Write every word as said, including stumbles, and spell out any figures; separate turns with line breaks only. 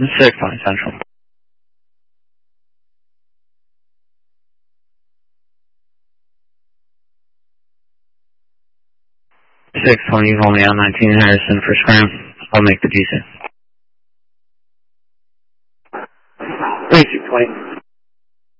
six twenty Central. six twenty Romeo nineteen Harrison for scram. I'll make the decent.
three two twenty.